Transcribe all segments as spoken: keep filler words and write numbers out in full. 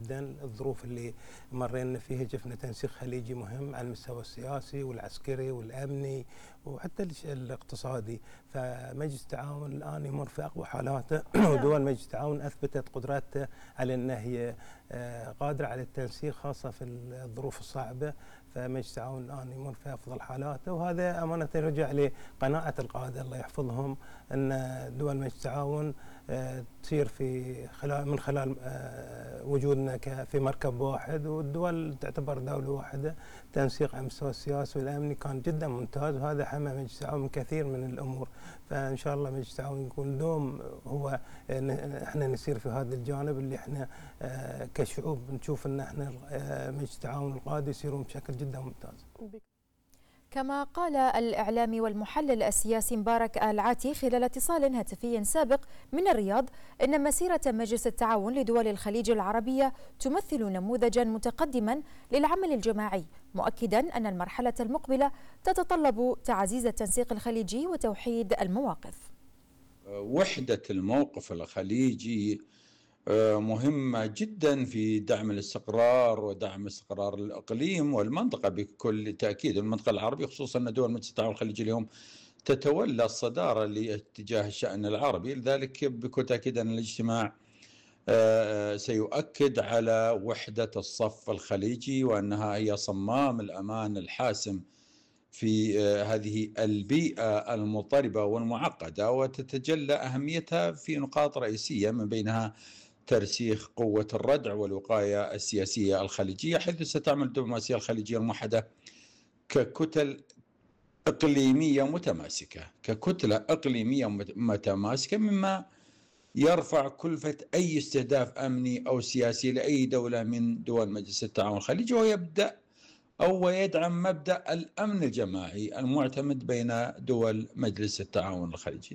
جدا. الظروف اللي مرينا فيها شفنا تنسيق خليجي مهم على المستوى السياسي والعسكري والأمني وحتى الاقتصادي. فمجلس التعاون الآن يمر في أقوى حالاته ودول مجلس التعاون أثبتت قدرتها على أن هي قادرة على التنسيق خاصة في الظروف الصعبة. فمجلس التعاون الآن يمر في أفضل حالاته، وهذا أمانة يرجع لقناعة القادة الله يحفظهم أن دول مجلس التعاون تصير في خلال من خلال وجودنا في مركب واحد، والدول تعتبر دولة واحدة. تنسيق على المستوى السياسي والأمني كان جدا ممتاز، وهذا حمى مجلس التعاون من كثير من الأمور. فإن شاء الله مجلس التعاون يكون دوم هو احنا نسير في هذا الجانب اللي احنا كشعوب نشوف ان احنا مجلس التعاون القادم يسيرون بشكل جدا ممتاز. كما قال الإعلامي والمحلل السياسي مبارك العاتي خلال اتصال هاتفي سابق من الرياض أن مسيرة مجلس التعاون لدول الخليج العربية تمثل نموذجا متقدما للعمل الجماعي، مؤكدا أن المرحلة المقبلة تتطلب تعزيز التنسيق الخليجي وتوحيد المواقف. وحدة الموقف الخليجي مهمة جدا في دعم الاستقرار ودعم استقرار الإقليم والمنطقة بكل تأكيد. المنطقة العربية خصوصا أن دول مجلس التعاون الخليجي اليوم تتولى الصدارة لاتجاه الشأن العربي، لذلك بكل تأكيد أن الاجتماع سيؤكد على وحدة الصف الخليجي وأنها هي صمام الأمان الحاسم في هذه البيئة المضطربة والمعقدة، وتتجلى أهميتها في نقاط رئيسية من بينها ترسيخ قوة الردع والوقاية السياسية الخليجية، حيث ستعمل الدبلوماسية الخليجية الموحدة ككتل إقليمية متماسكة ككتلة إقليمية متماسكة مما يرفع كلفة أي استهداف أمني أو سياسي لأي دولة من دول مجلس التعاون الخليجي، ويبدأ أو يدعم مبدأ الأمن الجماعي المعتمد بين دول مجلس التعاون الخليجي.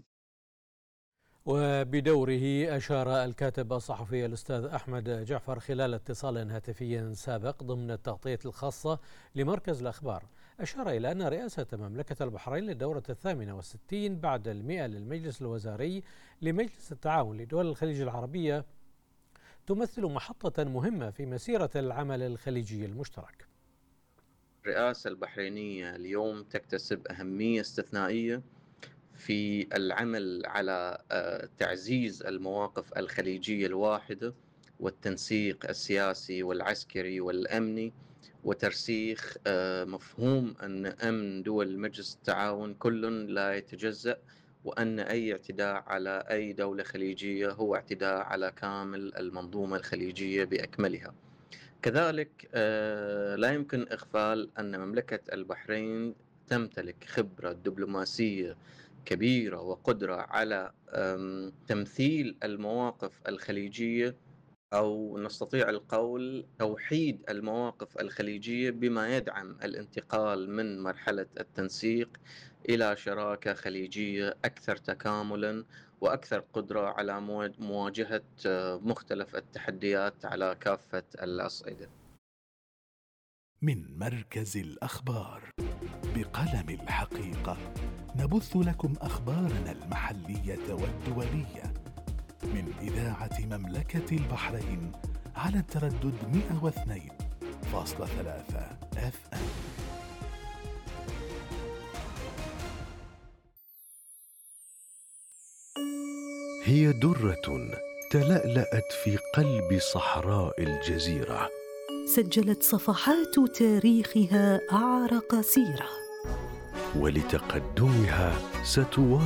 وبدوره أشار الكاتب الصحفي الأستاذ أحمد جعفر خلال اتصال هاتفي سابق ضمن التغطية الخاصة لمركز الأخبار، أشار إلى أن رئاسة مملكة البحرين للدورة الثامنة والستين بعد المئة للمجلس الوزاري لمجلس التعاون لدول الخليج العربية تمثل محطة مهمة في مسيرة العمل الخليجي المشترك. الرئاسة البحرينية اليوم تكتسب أهمية استثنائية في العمل على تعزيز المواقف الخليجية الواحدة والتنسيق السياسي والعسكري والأمني، وترسيخ مفهوم أن أمن دول مجلس التعاون كل لا يتجزأ، وأن أي اعتداء على أي دولة خليجية هو اعتداء على كامل المنظومة الخليجية بأكملها. كذلك لا يمكن إغفال أن مملكة البحرين تمتلك خبرة دبلوماسية كبيرة وقدرة على تمثيل المواقف الخليجية، أو نستطيع القول توحيد المواقف الخليجية بما يدعم الانتقال من مرحلة التنسيق إلى شراكة خليجية أكثر تكاملا وأكثر قدرة على مواجهة مختلف التحديات على كافة الأصعدة. من مركز الأخبار بقلم الحقيقة نبث لكم أخبارنا المحلية والدولية من إذاعة مملكة البحرين على التردد مئة واثنين فاصلة ثلاثة اف ام. هي درة تلألأت في قلب صحراء الجزيرة، سجلت صفحات تاريخها أعرق سيرة، ولتقدمها ستواصل